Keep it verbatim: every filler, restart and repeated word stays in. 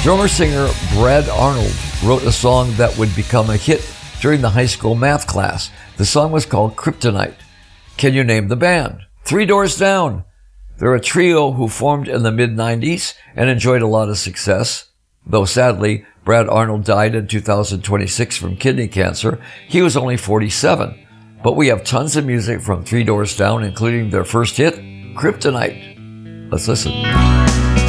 Drummer-singer Brad Arnold wrote a song that would become a hit during the high school math class. The song was called Kryptonite. Can you name the band? Three Doors Down. They're a trio who formed in the mid nineties and enjoyed a lot of success. Though sadly, Brad Arnold died in two thousand twenty-six from kidney cancer. He was only forty-seven. But we have tons of music from Three Doors Down, including their first hit, Kryptonite. Let's listen.